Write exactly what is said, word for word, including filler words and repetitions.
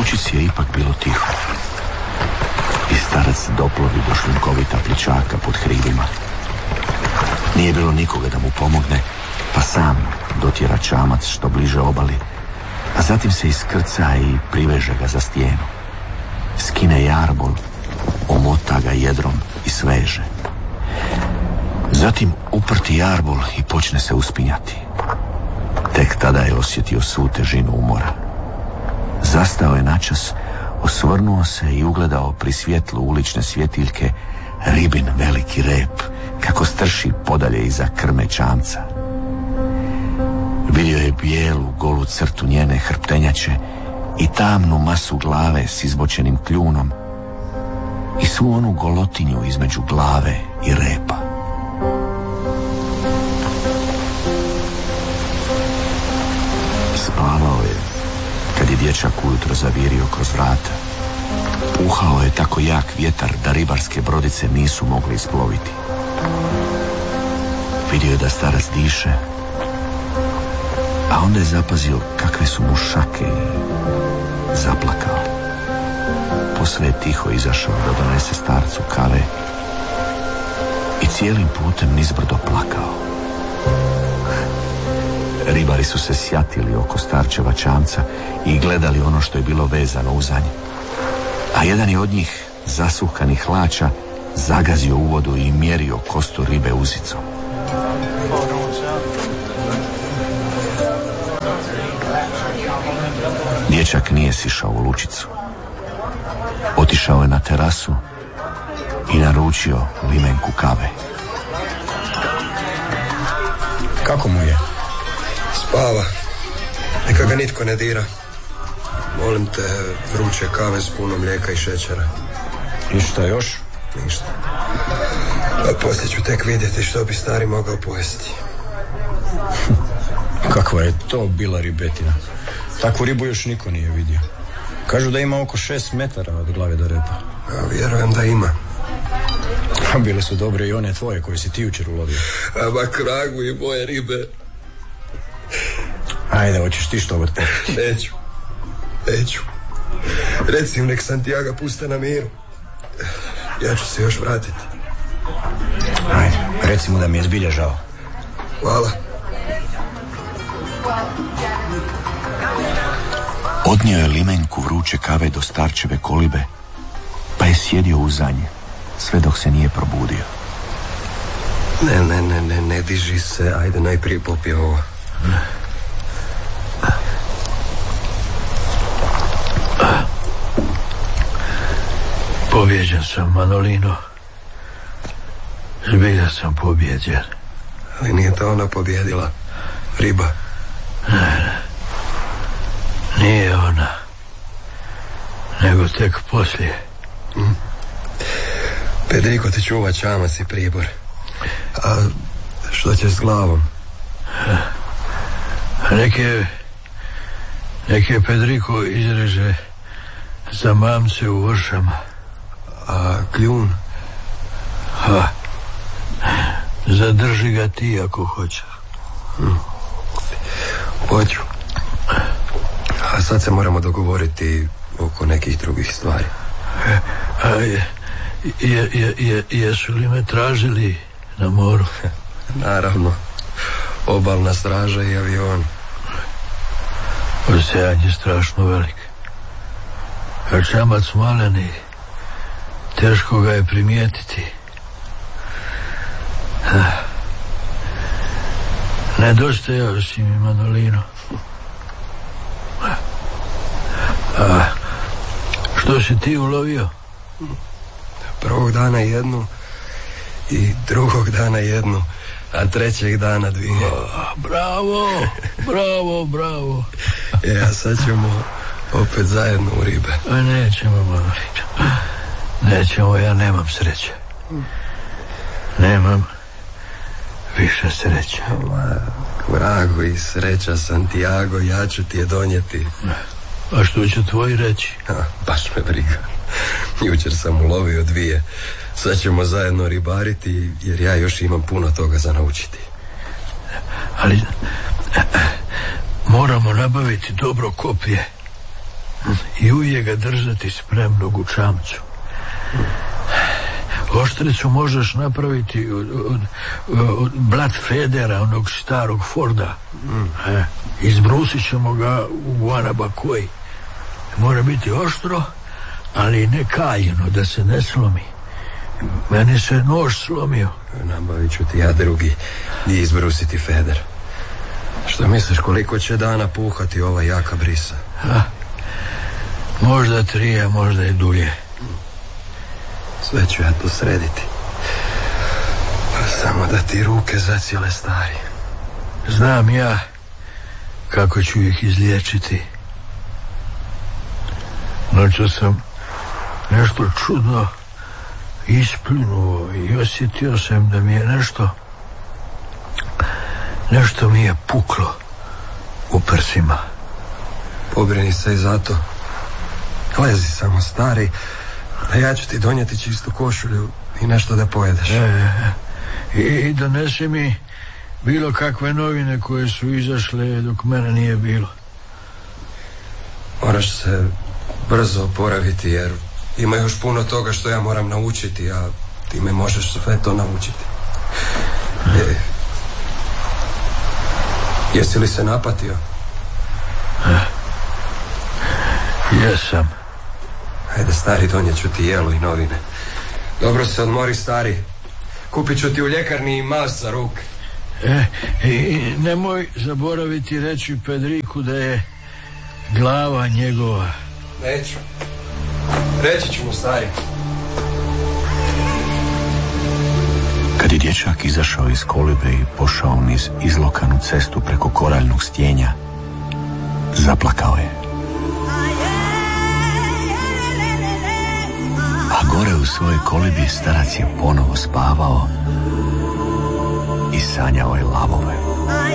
lučici je ipak bilo tiho. I starac doplovi do šljunkovita pličaka pod hribima. Nije bilo nikoga da mu pomogne, pa sam dotjera čamac što bliže obali, a zatim se iskrca i priveže ga za stijenu. Skine jarbol, omota ga jedrom i sveže. Zatim uprti jarbol i počne se uspinjati. Tek tada je osjetio svu težinu umora. Zastao je načas, osvrnuo se i ugledao pri svjetlu ulične svjetiljke ribin veliki rep kako strši podalje iza krme čamca. Vidio je bijelu golu crtu njene hrptenjače i tamnu masu glave s izbočenim kljunom i svu onu golotinju između glave i repa. Spavao je kad je dječak ujutro zavirio kroz vrata. Puhao je tako jak vjetar da ribarske brodice nisu mogle isploviti. Vidio je da starac diše, a onda je zapazio kakve su mu šake i zaplakao. Posve je tiho izašao da donese starcu kave i cijelim putem nizbrdo plakao. Ribari su se sjatili oko starčeva čamca i gledali ono što je bilo vezano uz nje. A jedan je od njih, zasukanih hlača, zagazio u vodu i mjerio kostu ribe uzicom. Dječak nije sišao u lučicu. Otišao je na terasu i naručio limenku kave. Kako mu je? Spava. Neka ga nitko ne dira. Molim te, vruće kave s puno mlijeka i šećera. I šta još? Ništa. A poslije ću tek vidjeti što bi stari mogao pojesti. Kakva je to bila ribetina? Takvu ribu još niko nije vidio. Kažu da ima oko šest metara od glave do repa. A vjerujem da ima. A bile su dobre i one tvoje koje si ti jučer ulovio. A ba kragu i moje ribe. Ajde, hoćeš ti što god popiti? Neću. Neću. Reci im nek Santiago puste na miru. Ja ću se još vratiti. Ajde, reci mu da mi je zbilja žao. Hvala. Odnio je limenku vruće kave do starčeve kolibe, pa je sjedio uza nje, sve dok se nije probudio. Ne, ne, ne, ne, ne diži se, ajde najprije popije ovo. Pobjeđen sam, Manolino. Zbilja sam pobjeđen. Ali nije to ona pobjedila. Riba. Ne, ne. Nije ona. Nego tek poslije. Mm. Pedriko ti čuva čamac i pribor. A što ćeš s glavom? Neke... Neke Pedriko izreže za mamce u Vršama. A kljun? Ha. Zadrži ga ti ako hoćeš. Hmm. Hoću. A sad se moramo dogovoriti oko nekih drugih stvari. A je, je, je, je, jesu li me tražili na moru? Naravno. Obalna straža i avion. Ocean je strašno velik. A čamac maleni. Teško ga je primijetiti. Nedostajao si mi, Manolino. A što si ti ulovio? Prvog dana jednu i drugog dana jednu, a trećeg dana dvije. A, bravo, bravo, bravo. E, a sad ćemo opet zajedno u ribe. A nećemo, Manolino. Nećemo, ja nemam sreće. Nemam više sreće. Ma, vrago i sreća, Santiago, ja ću ti je donijeti. A što će tvoji reći? A, baš me briga. Jučer sam ulovio dvije. Sad ćemo zajedno ribariti, jer ja još imam puno toga za naučiti. Ali moramo nabaviti dobro kopije. i uvijek ga držati spremnog u čamcu. Oštricu možeš napraviti od, od, od blat Federa, onog starog Forda. E, izbrusit ćemo ga u Guanabakoj. Mora biti oštro, ali ne kaljeno, da se ne slomi. Meni se nož slomio. Nabavit ću ti ja drugi i izbrusiti Feder. Što misliš, koliko će dana puhati ova jaka brisa? A, možda tri, a možda i dulje. Sve ću ja to srediti. Samo da ti ruke zacijele, stari. Znam ja kako ću ih izliječiti. Noću sam nešto čudno ispljunuo i osjetio sam da mi je nešto nešto mi je puklo u prsima. Pobrini se i zato. Lezi samo, stari, a ja ću ti donijeti čistu košulju i nešto da pojedeš. E, i donesi mi bilo kakve novine koje su izašle dok mene nije bilo. Moraš se brzo oporaviti, jer ima još puno toga što ja moram naučiti, a ti me možeš sve to naučiti. E, jesi li se napatio? E, jesam. Ajde, stari, donijet ću ti jelo i novine. Dobro se odmori, stari. Kupit ću ti u ljekarni i mas za ruke. E, i nemoj zaboraviti reći Pedriku da je glava njegova. Neću. Reći ću mu, stari. Kad je dječak izašao iz kolibe i pošao niz izlokanu cestu preko koraljnog stjenja, zaplakao je. A gore u svojoj kolibi starac je ponovo spavao i sanjao je lavove.